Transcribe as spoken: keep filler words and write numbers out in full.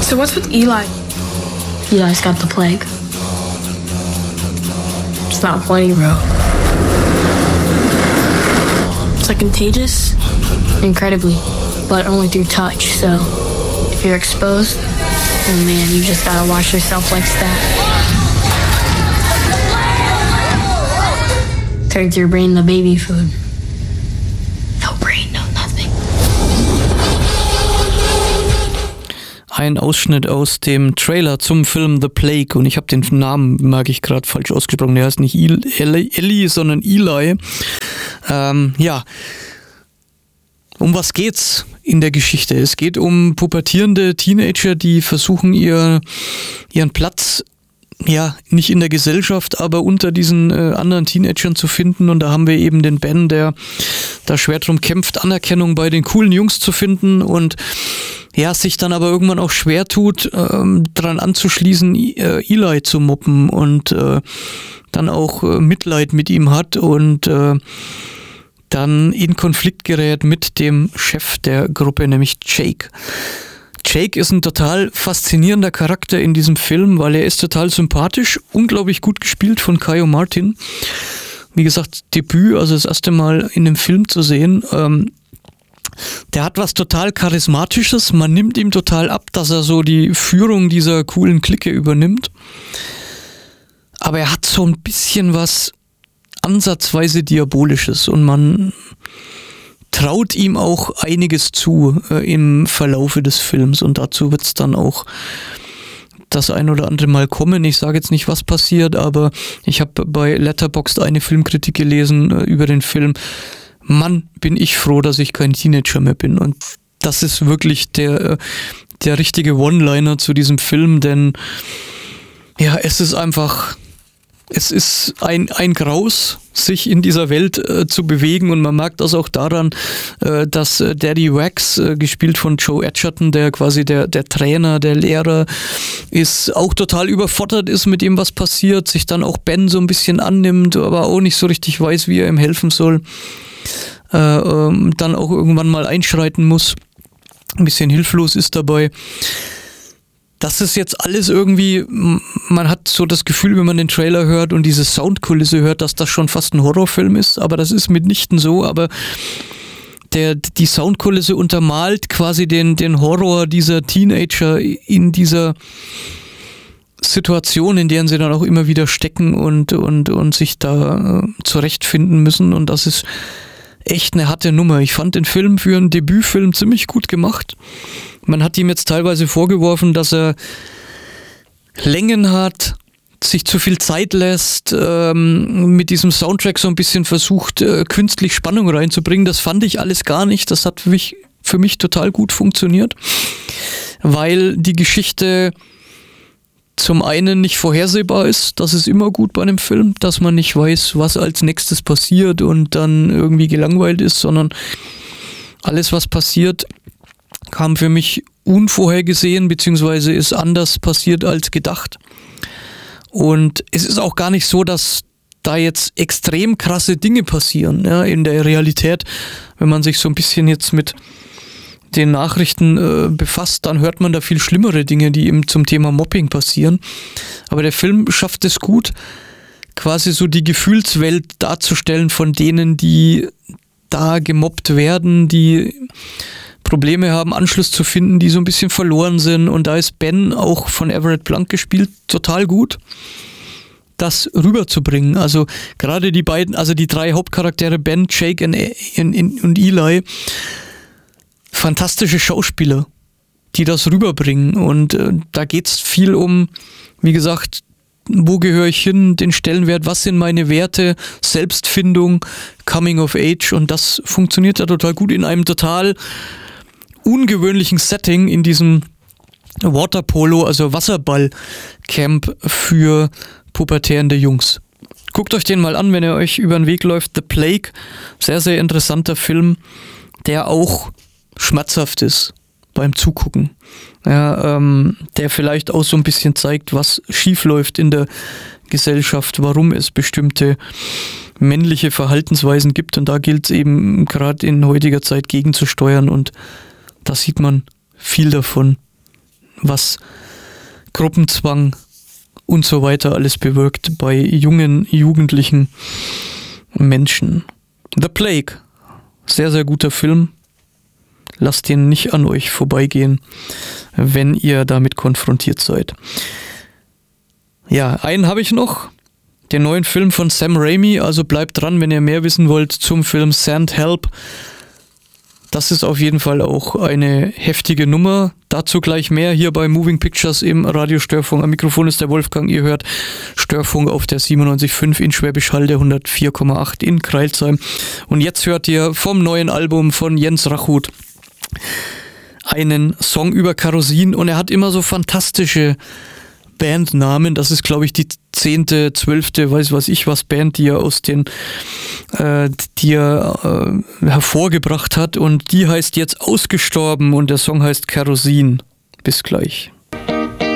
So what's with Eli? Eli's got the plague. It's not funny, bro. It's like contagious? Incredibly. But only through touch, so if you're exposed, oh man, you just gotta wash yourself like that. Turns your brain to baby food. No brain, no nothing. Ein Ausschnitt aus dem Trailer zum Film The Plague, und ich habe den Namen, mag ich gerade falsch ausgesprochen, der heißt nicht Eli, Eli sondern Eli. Ähm, ja, um was geht's in der Geschichte? Es geht um pubertierende Teenager, die versuchen ihr, ihren Platz, ja, nicht in der Gesellschaft, aber unter diesen äh, anderen Teenagern zu finden. Und da haben wir eben den Ben, der da schwer drum kämpft, Anerkennung bei den coolen Jungs zu finden und ja, sich dann aber irgendwann auch schwer tut, ähm, daran anzuschließen, äh, Eli zu mobben und äh, dann auch äh, Mitleid mit ihm hat und äh, dann in Konflikt gerät mit dem Chef der Gruppe, nämlich Jake. Jake ist ein total faszinierender Charakter in diesem Film, weil er ist total sympathisch, unglaublich gut gespielt von Kyle Martin. Wie gesagt, Debüt, also das erste Mal in dem Film zu sehen. Ähm, der hat was total Charismatisches, man nimmt ihm total ab, dass er so die Führung dieser coolen Clique übernimmt. Aber er hat so ein bisschen was ansatzweise Diabolisches und man traut ihm auch einiges zu äh, im Verlaufe des Films, und dazu wird es dann auch das ein oder andere Mal kommen. Ich sage jetzt nicht, was passiert, aber ich habe bei Letterboxd eine Filmkritik gelesen äh, über den Film. Mann, bin ich froh, dass ich kein Teenager mehr bin, und das ist wirklich der, äh, der richtige One-Liner zu diesem Film, denn ja, es ist einfach... Es ist ein, ein Graus, sich in dieser Welt äh, zu bewegen, und man merkt das auch daran, äh, dass äh, Daddy Wax, äh, gespielt von Joe Edgerton, der quasi der, der Trainer, der Lehrer ist, auch total überfordert ist mit dem, was passiert, sich dann auch Ben so ein bisschen annimmt, aber auch nicht so richtig weiß, wie er ihm helfen soll, äh, ähm, dann auch irgendwann mal einschreiten muss, ein bisschen hilflos ist dabei. Das ist jetzt alles irgendwie, man hat so das Gefühl, wenn man den Trailer hört und diese Soundkulisse hört, dass das schon fast ein Horrorfilm ist, aber das ist mitnichten so, aber der, die Soundkulisse untermalt quasi den, den Horror dieser Teenager in dieser Situation, in der sie dann auch immer wieder stecken und, und, und sich da äh, zurechtfinden müssen, und das ist echt eine harte Nummer. Ich fand den Film für einen Debütfilm ziemlich gut gemacht. Man hat ihm jetzt teilweise vorgeworfen, dass er Längen hat, sich zu viel Zeit lässt, ähm, mit diesem Soundtrack so ein bisschen versucht, äh, künstlich Spannung reinzubringen. Das fand ich alles gar nicht. Das hat für mich, für mich total gut funktioniert, weil die Geschichte zum einen nicht vorhersehbar ist. Das ist immer gut bei einem Film, dass man nicht weiß, was als nächstes passiert und dann irgendwie gelangweilt ist, sondern alles, was passiert, kam für mich unvorhergesehen, beziehungsweise ist anders passiert als gedacht. Und es ist auch gar nicht so, dass da jetzt extrem krasse Dinge passieren, ja, in der Realität. Wenn man sich so ein bisschen jetzt mit den Nachrichten äh, befasst, dann hört man da viel schlimmere Dinge, die eben zum Thema Mobbing passieren. Aber der Film schafft es gut, quasi so die Gefühlswelt darzustellen von denen, die da gemobbt werden, die Probleme haben, Anschluss zu finden, die so ein bisschen verloren sind. Und da ist Ben, auch von Everett Blank gespielt, total gut, das rüberzubringen. Also gerade die beiden, also die drei Hauptcharaktere, Ben, Jake und, und Eli, fantastische Schauspieler, die das rüberbringen. Und äh, da geht es viel um, wie gesagt, wo gehöre ich hin, den Stellenwert, was sind meine Werte, Selbstfindung, Coming of Age, und das funktioniert ja total gut in einem total ungewöhnlichen Setting, in diesem Waterpolo, also Wasserballcamp für pubertierende Jungs. Guckt euch den mal an, wenn ihr euch über den Weg läuft. The Plague, sehr, sehr interessanter Film, der auch schmerzhaft ist beim Zugucken. Ja, ähm, der vielleicht auch so ein bisschen zeigt, was schief läuft in der Gesellschaft, warum es bestimmte männliche Verhaltensweisen gibt, und da gilt es eben gerade in heutiger Zeit gegenzusteuern, und da sieht man viel davon was Gruppenzwang und so weiter alles bewirkt bei jungen, jugendlichen Menschen. The Plague, sehr, sehr guter Film. Lasst ihn nicht an euch vorbeigehen, wenn ihr damit konfrontiert seid. Ja, einen habe ich noch. Den neuen Film von Sam Raimi. Also bleibt dran, wenn ihr mehr wissen wollt zum Film Send Help. Das ist auf jeden Fall auch eine heftige Nummer. Dazu gleich mehr hier bei Moving Pictures im Radio Störfunk. Am Mikrofon ist der Wolfgang. Ihr hört Störfunk auf der siebenundneunzig Komma fünf in Schwäbisch Hall, der hundertvier Komma acht in Crailsheim. Und jetzt hört ihr vom neuen Album von Jens Rachut einen Song über Kerosin. Und er hat immer so fantastische Bandnamen. Das ist, glaube ich, die zehnte, zwölfte, weiß was ich was Band, die er aus den, äh, die er äh, hervorgebracht hat. Und die heißt jetzt Ausgestorben und der Song heißt Kerosin. Bis gleich.